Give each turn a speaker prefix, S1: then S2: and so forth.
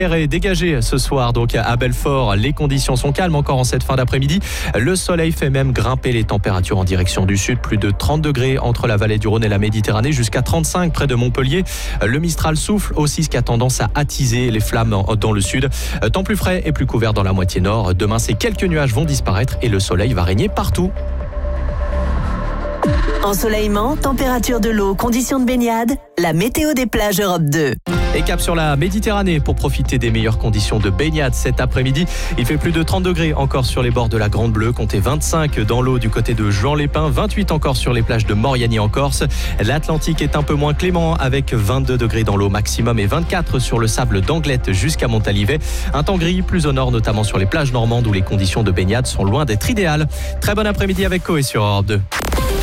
S1: Est dégagé ce soir donc à Belfort. Les conditions sont calmes encore en cette fin d'après-midi. Le soleil fait même grimper les températures en direction du sud. Plus de 30 degrés entre la vallée du Rhône et la Méditerranée, jusqu'à 35 près de Montpellier. Le Mistral souffle aussi, ce qui a tendance à attiser les flammes dans le sud. Temps plus frais et plus couvert dans la moitié nord. Demain, ces quelques nuages vont disparaître et le soleil va régner partout.
S2: Ensoleillement, température de l'eau, conditions de baignade, la météo des plages Europe 2.
S1: Et cap sur la Méditerranée pour profiter des meilleures conditions de baignade cet après-midi. Il fait plus de 30 degrés encore sur les bords de la Grande Bleue, comptez 25 dans l'eau du côté de Juan-les-Pins, 28 encore sur les plages de Moriani en Corse. L'Atlantique est un peu moins clément avec 22 degrés dans l'eau maximum et 24 sur le sable d'Anglette jusqu'à Montalivet. Un temps gris plus au nord, notamment sur les plages normandes où les conditions de baignade sont loin d'être idéales. Très bon après-midi avec Coé sur Europe 2.